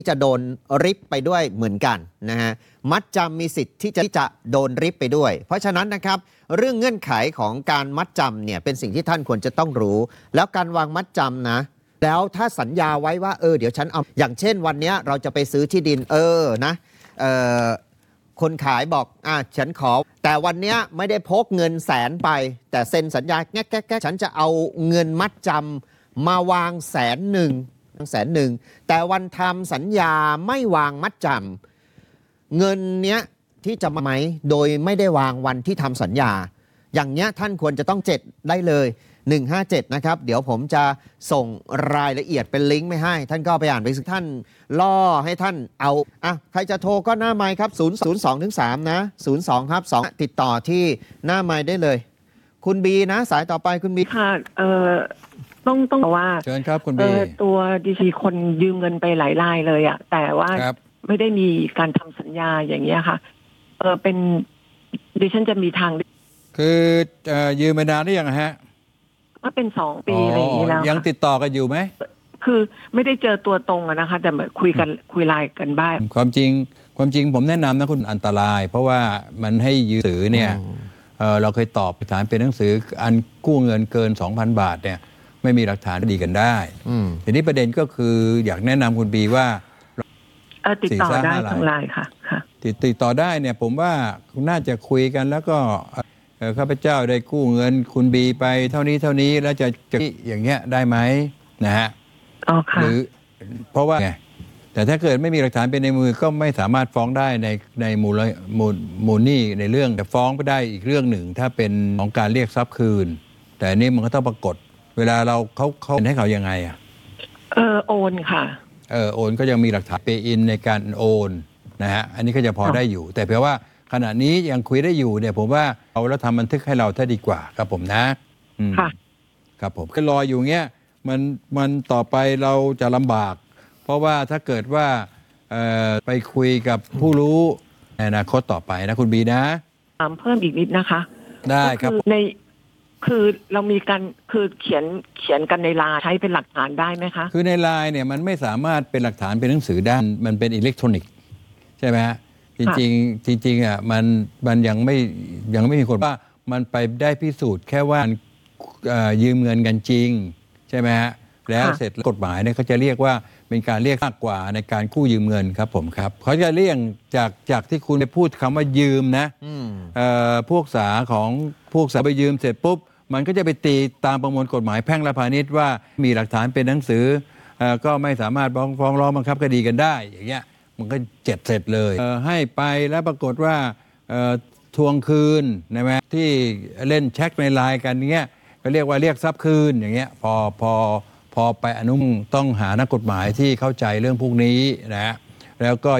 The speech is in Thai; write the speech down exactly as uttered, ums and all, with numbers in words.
จะโดนริบไปด้วยเหมือนกันนะฮะมัดจำมีสิทธิ์ที่จะจะโดนริบไปด้วยเพราะฉะนั้นนะครับเรื่องเงื่อนไขของการมัดจำเนี่ยเป็นสิ่งที่ท่านควรจะต้องรู้แล้วการวางมัดจำนะแล้วถ้าสัญญาไว้ว่าเออเดี๋ยวฉันเอาอย่างเช่นวันนี้เราจะไปซื้อที่ดินเออนะเออคนขายบอกอ่ะฉันขอแต่วันนี้ไม่ได้พกเงินแสนไปแต่เซ็นสัญญาแก๊กแก๊กฉันจะเอาเงินมัดจำมาวางแสนหนึ่งแสนหนึ่งแต่วันทำสัญญาไม่วางมัดจำเงินเนี้ยที่จะมาไหมโดยไม่ได้วางวันที่ทำสัญญาอย่างเนี้ยท่านควรจะต้องเจ็ดได้เลยหนึ่งห้าเจ็ดนะครับเดี๋ยวผมจะส่งรายละเอียดเป็นลิงก์ไม่ให้ท่านก็ไปอ่านไปท่านล่อให้ท่านเอาอ่ะใครจะโทรก็หน้าไมค์ครับศูนย์ ศูนย์ สอง ถึง สามนะศูนย์ สอง ครับสองติดต่อที่หน้าไมค์ได้เลยคุณบีนะสายต่อไปคุณบีค่ะเอ่อต้องต้องว่าเชิญครับคุณบีตัวดีซีคนยืมเงินไปหลายรายเลยอ่ะแต่ว่าไม่ได้มีการทำสัญญาอย่างเงี้ยค่ะเออเป็นดิฉันจะมีทางคือเอ่อยืมมานานหรือยังฮะก็เป็นสองปีอะไรอย่างนี้แล้วยังติดต่อกันอยู่ไหมคือไม่ได้เจอตัวตรงอะนะคะแต่เหมือนคุยกันคุยไลน์กันบ้างความจริงความจริงผมแนะนำนะคุณอันตรายเพราะว่ามันให้ยืมหนังสือเนี่ยเออเราเคยตอบฐานเป็นหนังสืออันกู้เงินเกิน สองพัน บาทเนี่ยไม่มีหลักฐานดีกันได้ทีนี้ประเด็นก็คืออยากแนะนำคุณบีว่าติดต่อได้ทางไลน์ค่ะติดติดต่อได้เนี่ยผมว่าน่าจะคุยกันแล้วก็ข้าพเจ้าได้กู้เงินคุณบีไปเท่านี้เท่านี้แล้วจะจะอย่างเงี้ยได้ไหมนะฮะหรือเพราะว่าแต่ถ้าเกิดไม่มีหลักฐานเป็นในมือก็ไม่สามารถฟ้องได้ในในมูลมูลมูลนี่ในเรื่องแต่ฟ้องไปได้อีกเรื่องหนึ่งถ้าเป็นของการเรียกทรัพย์คืนแต่อันนี้มันก็ต้องปรากฏเวลาเราเขาเขาให้เขายังไงอ่ะเออโอนค่ะเออโอนก็ยังมีหลักฐานเปย์อินในการโอนนะฮะอันนี้ก็จะพอได้อยู่แต่เพียงว่าขณะนี้ยังคุยได้อยู่เนี่ยผมว่าเอาแล้วทำบันทึกให้เราถ้าดีกว่าครับผมนะค่ะครับผมก็รออยู่เงี้ยมันมันต่อไปเราจะลำบากเพราะว่าถ้าเกิดว่าไปคุยกับผู้รู้ในอนาคตต่อไปนะคุณบีนะถามเพิ่มอีกนิดนะคะได้ครับในคือเรามีการคือเขียนเขียนกันในไลน์ใช้เป็นหลักฐานได้ไหมคะคือในไลน์เนี่ยมันไม่สามารถเป็นหลักฐานเป็นหนังสือได้มันเป็นอิเล็กทรอนิกส์ใช่ไหมฮะจริงๆจริงๆอ่ะมันมันยังไม่ยังไม่มีคนว่ามันไปได้พิสูจน์แค่ว่ายืมเงินกันจริงใช่ไหมฮะแล้วเสร็จกฎหมายเนี่ยเขาจะเรียกว่าเป็นการเรียกมากกว่าในการกู้ยืมเงินครับผมครับเขาจะเรียกจากจากที่คุณไปพูดคำว่ายืมนะพวกสาของพวกสาไปยืมเสร็จปุ๊บมันก็จะไปตีตามประมวลกฎหมายแพ่งและพาณิชย์ว่ามีหลักฐานเป็นหนังสือก็ไม่สามารถฟ้องฟ้องร้องบังคับคดีกันได้อย่างเงี้ยมันก็เจ็ดเสร็จเลยให้ไปแล้วปรากฏว่าทวงคืนนะไหมที่เล่นแช็คในไลน์กันเงี้ยก็เรียกว่าเรียกทรัพย์คืนอย่างเงี้ยพอพอพอไปอนุต้องหานักกฎหมายที่เข้าใจเรื่องพวกนี้นะแล้วก็